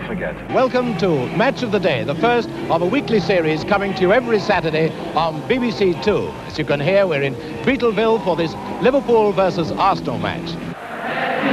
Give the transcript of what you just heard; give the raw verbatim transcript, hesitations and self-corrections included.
forget. Welcome to Match of the Day, the first of a weekly series coming to you every Saturday on B B C Two. As you can hear, we're in Beetleville for this Liverpool versus Arsenal match.